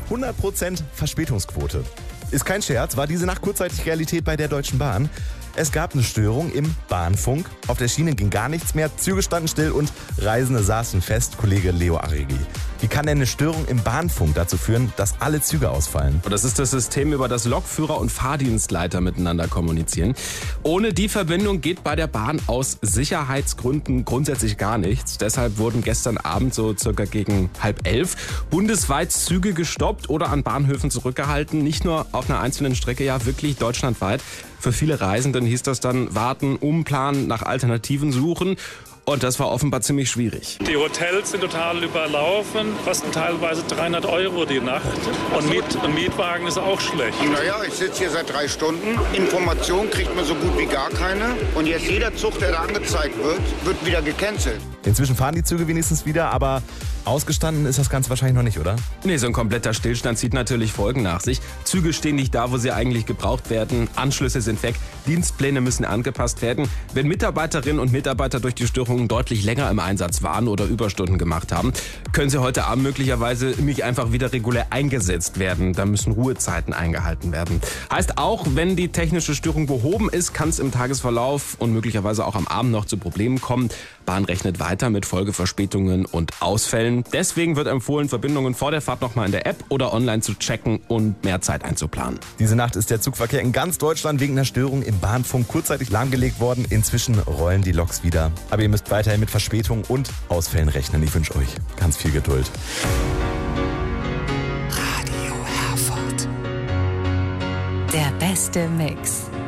100% Verspätungsquote. Ist kein Scherz, war diese Nacht kurzzeitig Realität bei der Deutschen Bahn. Es gab eine Störung im Bahnfunk. Auf der Schiene ging gar nichts mehr, Züge standen still und Reisende saßen fest. Kollege Leo Arrighi. Wie kann denn eine Störung im Bahnfunk dazu führen, dass alle Züge ausfallen? Das ist das System, über das Lokführer und Fahrdienstleiter miteinander kommunizieren. Ohne die Verbindung geht bei der Bahn aus Sicherheitsgründen grundsätzlich gar nichts. Deshalb wurden gestern Abend so circa gegen 10:30 bundesweit Züge gestoppt oder an Bahnhöfen zurückgehalten. Nicht nur auf einer einzelnen Strecke, ja wirklich deutschlandweit. Für viele Reisenden hieß das dann warten, umplanen, nach Alternativen suchen. Und das war offenbar ziemlich schwierig. Die Hotels sind total überlaufen, kosten teilweise 300 € die Nacht. Und Mietwagen ist auch schlecht. Naja, ich sitze hier seit 3 Stunden. Information kriegt man so gut wie gar keine. Und jetzt jeder Zug, der da angezeigt wird wieder gecancelt. Inzwischen fahren die Züge wenigstens wieder, aber ausgestanden ist das Ganze wahrscheinlich noch nicht, oder? Nee, so ein kompletter Stillstand zieht natürlich Folgen nach sich. Züge stehen nicht da, wo sie eigentlich gebraucht werden. Anschlüsse sind weg. Dienstpläne müssen angepasst werden. Wenn Mitarbeiterinnen und Mitarbeiter durch die Störungen deutlich länger im Einsatz waren oder Überstunden gemacht haben, können sie heute Abend möglicherweise nicht einfach wieder regulär eingesetzt werden. Da müssen Ruhezeiten eingehalten werden. Heißt auch, wenn die technische Störung behoben ist, kann es im Tagesverlauf und möglicherweise auch am Abend noch zu Problemen kommen. Bahn rechnet weiter mit Folgeverspätungen und Ausfällen. Deswegen wird empfohlen, Verbindungen vor der Fahrt nochmal in der App oder online zu checken und mehr Zeit einzuplanen. Diese Nacht ist der Zugverkehr in ganz Deutschland wegen einer Störung im Bahnfunk kurzzeitig lahmgelegt worden. Inzwischen rollen die Loks wieder. Aber ihr müsst weiterhin mit Verspätungen und Ausfällen rechnen. Ich wünsche euch ganz viel Geduld. Radio Herford. Der beste Mix.